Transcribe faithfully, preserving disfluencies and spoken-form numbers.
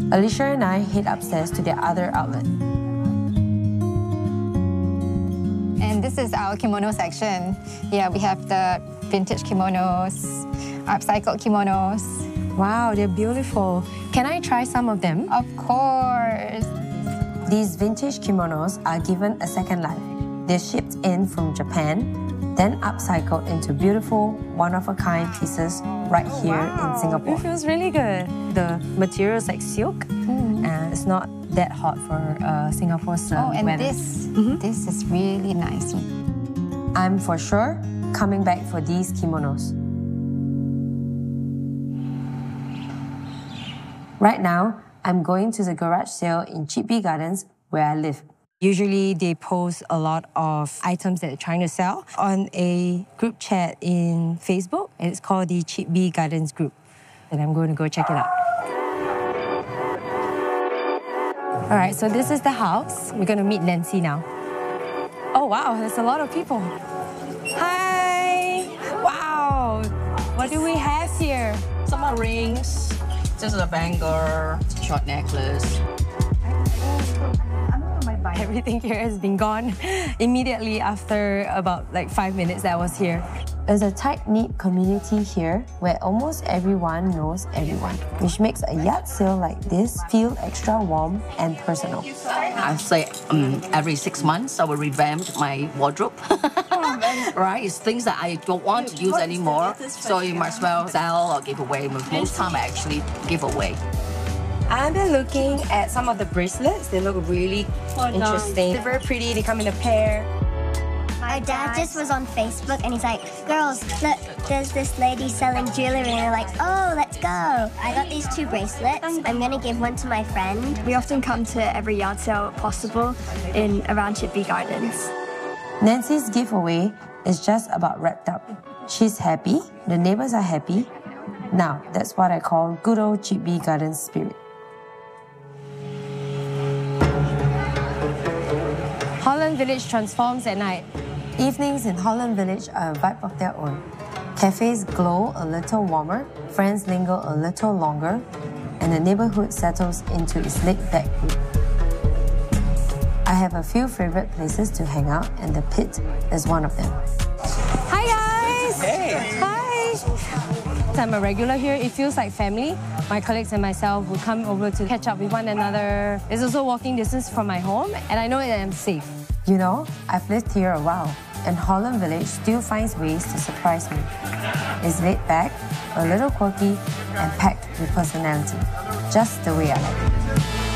Alicia and I head upstairs to their other outlet. And this is our kimono section. Yeah, we have the vintage kimonos, upcycled kimonos. Wow, they're beautiful. Can I try some of them? Of course. These vintage kimonos are given a second life. They're shipped in from Japan, then upcycled into beautiful, one-of-a-kind pieces right oh, here wow. in Singapore. It feels really good. The material is like silk, mm. and it's not that hot for uh, Singapore's uh, Oh, and weather. this, mm-hmm. this is really nice. I'm for sure coming back for these kimonos. Right now, I'm going to the garage sale in Chippy Gardens where I live. Usually they post a lot of items that they're trying to sell on a group chat in Facebook, and it's called the Chippy Gardens group. And I'm going to go check it out. All right, so this is the house. We're going to meet Nancy now. Oh, wow, there's a lot of people. Hi! Wow! What do we have here? Some are rings, just a bangle, short necklace. Everything here has been gone immediately after about like five minutes that I was here. There's a tight-knit community here where almost everyone knows everyone, which makes a yard sale like this feel extra warm and personal. I say um, every six months I will revamp my wardrobe. Right, it's things that I don't want to use anymore, so you might as well sell or give away. Most time I actually give away. I've been looking at some of the bracelets. They look really interesting. They're very pretty. They come in a pair. My dad just was on Facebook and he's like, girls, look, there's this lady selling jewellery, and we're like, oh, let's go. I got these two bracelets. I'm going to give one to my friend. We often come to every yard sale possible in around Chippy Gardens. Nancy's giveaway is just about wrapped up. She's happy, the neighbours are happy. Now, that's what I call good old Chippy Gardens spirit. Holland Village transforms at night. Evenings in Holland Village are a vibe of their own. Cafes glow a little warmer, friends linger a little longer, and the neighbourhood settles into its laid-back mood. I have a few favourite places to hang out, and the Pit is one of them. Hi guys! Hey! Hi! I'm a regular here. It feels like family. My colleagues and myself will come over to catch up with one another. It's also walking distance from my home, and I know that I'm safe. You know, I've lived here a while, and Holland Village still finds ways to surprise me. It's laid back, a little quirky, and packed with personality, just the way I like it.